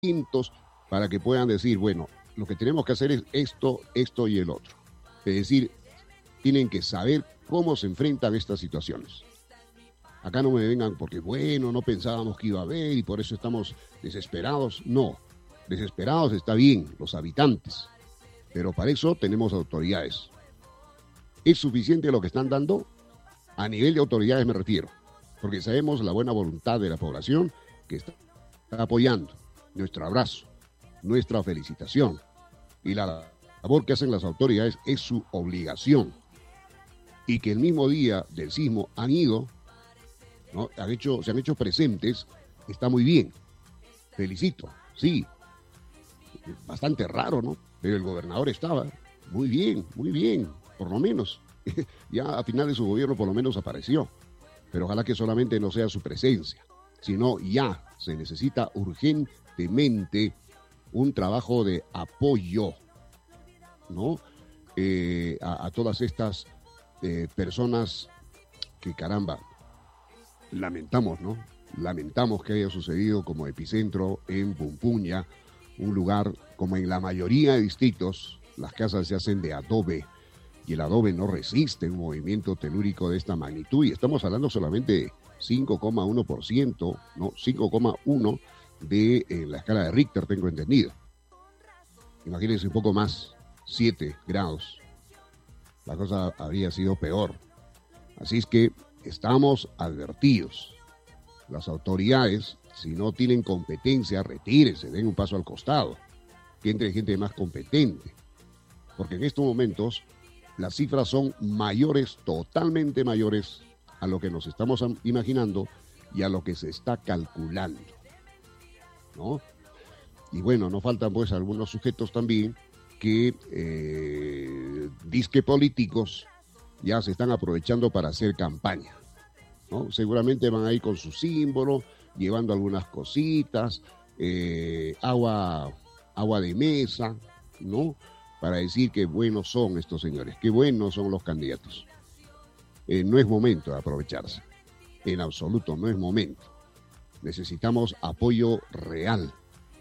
distintos para que puedan decir, bueno, lo que tenemos que hacer es esto, esto y el otro. Es decir, tienen que saber cómo se enfrentan estas situaciones. Acá no me vengan porque, bueno, no pensábamos que iba a haber y por eso estamos desesperados. No, desesperados está bien, los habitantes. Pero para eso tenemos autoridades. ¿Es suficiente lo que están dando? A nivel de autoridades me refiero. Porque sabemos la buena voluntad de la población que está apoyando. Nuestro abrazo, nuestra felicitación. Y la labor que hacen las autoridades es su obligación. Y que el mismo día del sismo han ido, ¿no? Se han hecho presentes, está muy bien. Felicito, sí. Bastante raro, ¿no? Pero el gobernador estaba. Muy bien, por lo menos. Ya a final de su gobierno por lo menos apareció. Pero ojalá que solamente no sea su presencia, sino ya se necesita urgentemente un trabajo de apoyo, ¿no? A todas estas personas que, caramba, lamentamos, ¿no? Lamentamos que haya sucedido como epicentro en Pumpuña, un lugar como en la mayoría de distritos, las casas se hacen de adobe y el adobe no resiste un movimiento telúrico de esta magnitud y estamos hablando solamente de 5,1%, ¿no? 5,1 de la escala de Richter, tengo entendido. Imagínense un poco más, 7 grados. La cosa habría sido peor. Así es que estamos advertidos. Las autoridades, si no tienen competencia, retírense, den un paso al costado, que entre gente más competente. Porque en estos momentos las cifras son mayores, totalmente mayores a lo que nos estamos imaginando y a lo que se está calculando, ¿no? Y bueno, nos faltan pues algunos sujetos también que disque políticos ya se están aprovechando para hacer campaña, ¿no? Seguramente van a ir con su símbolo, llevando algunas cositas, agua de mesa, ¿no? Para decir qué buenos son estos señores, qué buenos son los candidatos. No es momento de aprovecharse, en absoluto no es momento. Necesitamos apoyo real,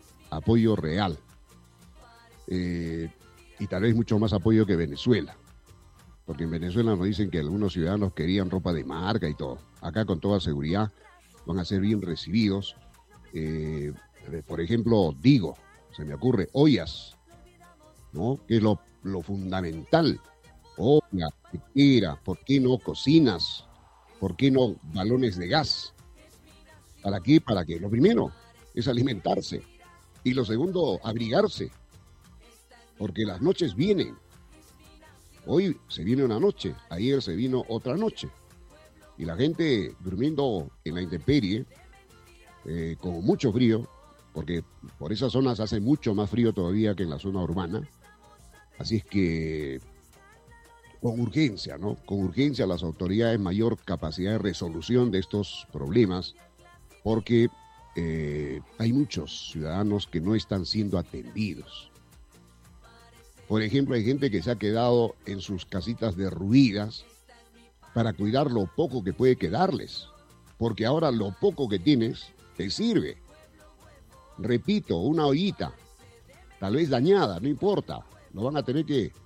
y tal vez mucho más apoyo que Venezuela, porque en Venezuela nos dicen que algunos ciudadanos querían ropa de marca y todo. Acá con toda seguridad van a ser bien recibidos. Por ejemplo, se me ocurre, ollas, ¿no? Que es lo fundamental. Olla, tequila, ¿por qué no cocinas? ¿Por qué no balones de gas? ¿Para qué? Para que lo primero es alimentarse y lo segundo, abrigarse, porque las noches vienen. Hoy se viene una noche, ayer se vino otra noche y la gente durmiendo en la intemperie, con mucho frío, porque por esas zonas hace mucho más frío todavía que en la zona urbana. Así es que con urgencia, ¿no? Con urgencia las autoridades mayor capacidad de resolución de estos problemas, porque hay muchos ciudadanos que no están siendo atendidos. Por ejemplo, hay gente que se ha quedado en sus casitas derruidas para cuidar lo poco que puede quedarles, porque ahora lo poco que tienes te sirve. Repito, una ollita, tal vez dañada, no importa, lo van a tener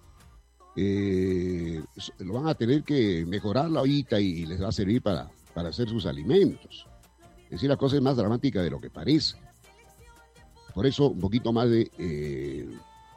que mejorar la ollita y les va a servir para hacer sus alimentos. Es decir, la cosa es más dramática de lo que parece. Por eso, un poquito más de,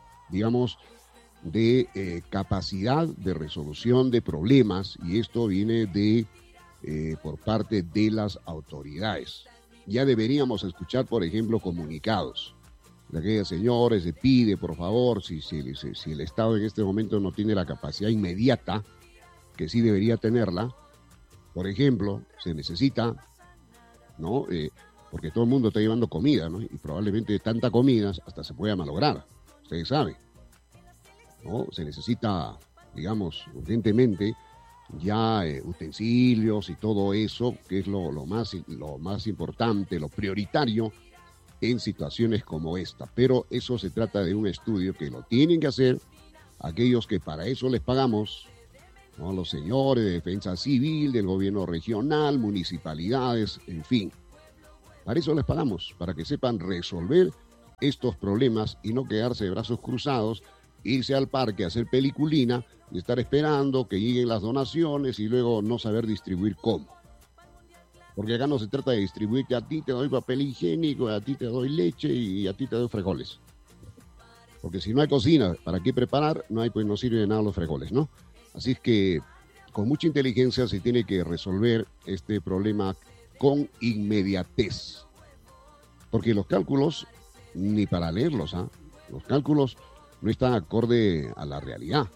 capacidad de resolución de problemas, y esto viene por parte de las autoridades. Ya deberíamos escuchar, por ejemplo, comunicados de aquellos señores, se pide, por favor, si el Estado en este momento no tiene la capacidad inmediata, que sí debería tenerla, por ejemplo, se necesita, ¿no? Porque todo el mundo está llevando comida, ¿no? Y probablemente tanta comida hasta se pueda malograr, ustedes saben, ¿no? Se necesita, urgentemente, ya utensilios y todo eso, que es lo más importante, lo prioritario en situaciones como esta. Pero eso se trata de un estudio que lo tienen que hacer aquellos que para eso les pagamos, ¿no? Los señores de defensa civil, del gobierno regional, municipalidades, en fin. Para eso les pagamos, para que sepan resolver estos problemas y no quedarse de brazos cruzados, irse al parque a hacer peliculina y estar esperando que lleguen las donaciones y luego no saber distribuir cómo. Porque acá no se trata de distribuir que a ti te doy papel higiénico, a ti te doy leche y a ti te doy frijoles. Porque si no hay cocina, ¿para qué preparar? Pues no sirve de nada los frijoles, ¿no? Así es que con mucha inteligencia se tiene que resolver este problema con inmediatez. Porque los cálculos, ni para leerlos, los cálculos no están acorde a la realidad.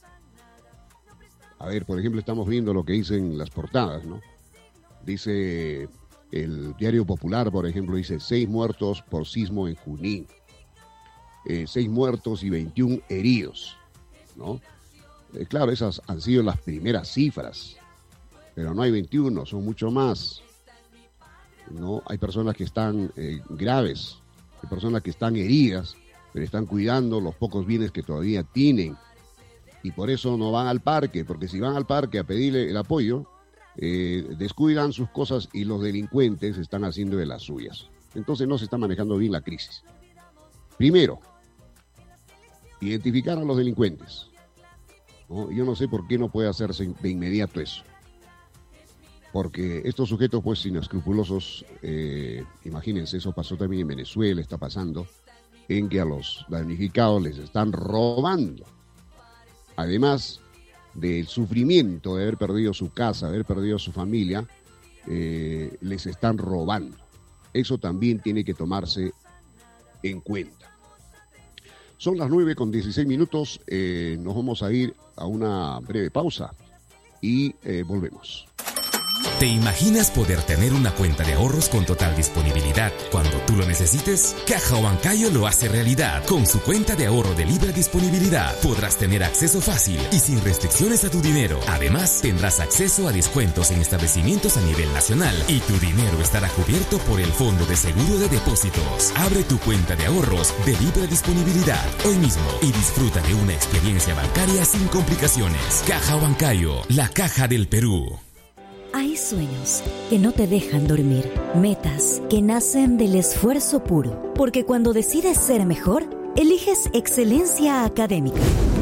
A ver, por ejemplo, estamos viendo lo que dicen las portadas, ¿no? Dice el Diario Popular, por ejemplo, dice 6 muertos por sismo en Junín. 6 muertos y 21 heridos, ¿no? Claro, esas han sido las primeras cifras, pero no hay 21, son mucho más, ¿no? Hay personas que están graves, hay personas que están heridas, pero están cuidando los pocos bienes que todavía tienen, y por eso no van al parque, porque si van al parque a pedirle el apoyo, descuidan sus cosas y los delincuentes están haciendo de las suyas. Entonces no se está manejando bien la crisis. Primero, identificar a los delincuentes, ¿no? Yo no sé por qué no puede hacerse de inmediato eso. Porque estos sujetos, pues, inescrupulosos, imagínense, eso pasó también en Venezuela, está pasando, en que a los damnificados les están robando. Además del sufrimiento de haber perdido su casa, haber perdido su familia, les están robando. Eso también tiene que tomarse en cuenta. Son las 9:16. Nos vamos a ir a una breve pausa y volvemos. ¿Te imaginas poder tener una cuenta de ahorros con total disponibilidad cuando tú lo necesites? Caja Huancayo lo hace realidad. Con su cuenta de ahorro de libre disponibilidad podrás tener acceso fácil y sin restricciones a tu dinero. Además, tendrás acceso a descuentos en establecimientos a nivel nacional y tu dinero estará cubierto por el Fondo de Seguro de Depósitos. Abre tu cuenta de ahorros de libre disponibilidad hoy mismo y disfruta de una experiencia bancaria sin complicaciones. Caja Huancayo, la caja del Perú. Hay sueños que no te dejan dormir, metas que nacen del esfuerzo puro, porque cuando decides ser mejor, eliges excelencia académica.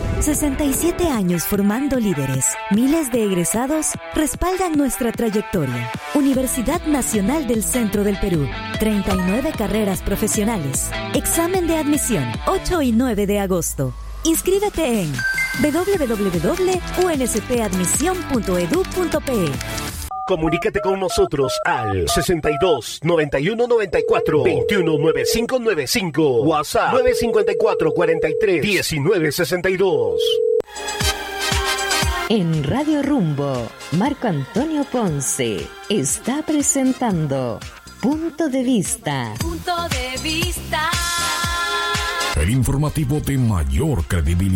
67 años formando líderes, miles de egresados respaldan nuestra trayectoria. Universidad Nacional del Centro del Perú, 39 carreras profesionales. Examen de admisión, 8 y 9 de agosto. Inscríbete en www.unspadmisión.edu.pe. Comunícate con nosotros al 62 91 94 21 95 95, WhatsApp 954 43 19 62. En Radio Rumbo, Marco Antonio Ponce está presentando Punto de Vista. Punto de Vista. El informativo de mayor credibilidad.